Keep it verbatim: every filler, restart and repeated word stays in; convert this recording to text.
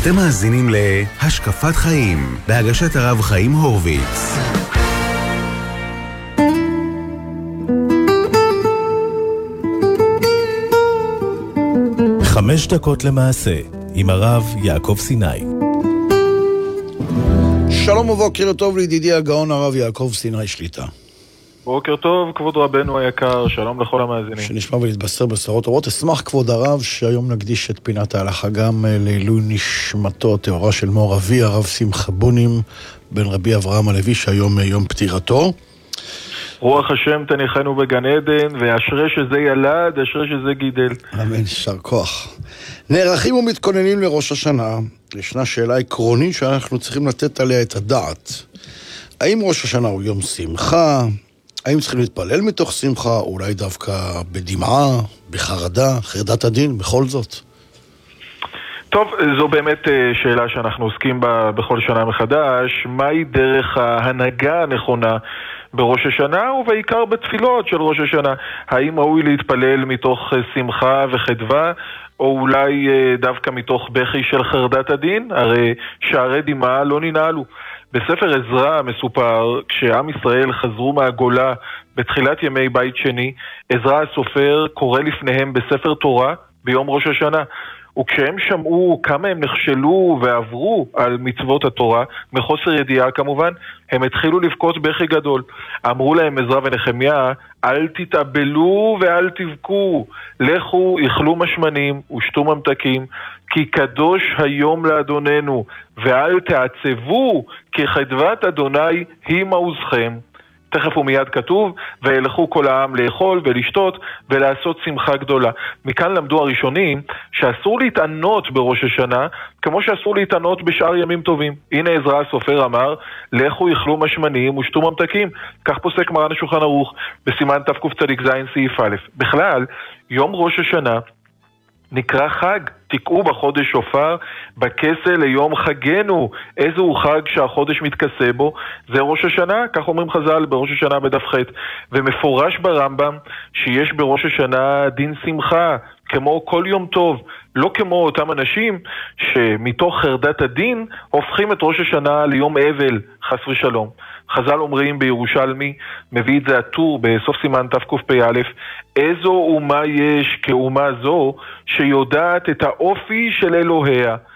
אתם מאזינים להשקפת חיים, בהגשת הרב חיים הורוביץ. חמש דקות למעשה, עם הרב יעקב סיני. שלום ובוקר טוב לידידי הגאון הרב יעקב סיני שליטה. בוקר טוב, כבוד רבנו היקר, שלום לכל המאזינים. שנשמע ולהתבשר בשורות טובות. אשמח כבוד הרב שהיום נקדיש את פינת ההלכה גם לעילוי נשמתו הטהורה של מור אבי, הרב שמחה בונים, בן רבי אברהם הלוי, שהיום יום פטירתו. רוח השם תניחנו בגן עדן, ואשרי שזה ילד, אשרי שזה גידל. אמן, שר כוח. נערכים ומתכוננים לראש השנה. ישנה שאלה עקרונית שאנחנו צריכים לתת עליה את הדעת. האם ראש השנה הוא יום שמחה? האם צריכים להתפלל מתוך שמחה? אולי דווקא בדמעה, בחרדה, חרדת הדין, בכל זאת? טוב, זו באמת שאלה שאנחנו עוסקים בה בכל שנה מחדש. מהי דרך ההנהגה הנכונה בראש השנה, ובעיקר בתפילות של ראש השנה? האם ראוי להתפלל מתוך שמחה וחדווה, או אולי דווקא מתוך בכי של חרדת הדין? הרי שערי דמעה לא ננעלו. בספר עזרא מסופר, כשעם ישראל חזרו מהגולה בתחילת ימי בית שני, עזרא הסופר קורא לפניהם בספר תורה ביום ראש השנה. וכשהם שמעו כמה הם נכשלו ועברו על מצוות התורה, מחוסר ידיעה כמובן, הם התחילו לבכות בכי גדול. אמרו להם עזרא ונחמיה, אל תתאבלו ואל תבכו, לכו יאכלו משמנים ושתו ממתקים, כי קדוש היום לאדוננו, ואל תעצבו, כי חדוות אדוני היא מעוזכם. תכף ומיד כתוב, וילכו כל העם לאכול ולשתות ולעשות שמחה גדולה. מכאן למדו הראשונים שאסור להתענות בראש השנה, כמו שאסור להתענות בשאר ימים טובים. הנה עזרא הסופר אמר, לכו יאכלו משמנים ושתו ממתקים. כך פוסק מרן השולחן ערוך בסימן תקצ"ז סעיף א'. בכלל, יום ראש השנה נקרא חג. תקעו בחודש שופר בכסה ליום חגנו. איזה הוא חג שהחודש מתכסה בו? זה ראש השנה, כך אומרים חז"ל בראש השנה בדף ח'. ומפורש ברמב"ם שיש בראש השנה דין שמחה, כמו כל יום טוב, לא כמו אותם אנשים שמתוך חרדת הדין הופכים את ראש השנה ליום אבל, חס ושלום. חז"ל אומרים בירושלמי, מביא את זה הטור בסוף סימן תקפ"א, איזו אומה יש כאומה זו שיודעת את האופי של אלוהיה,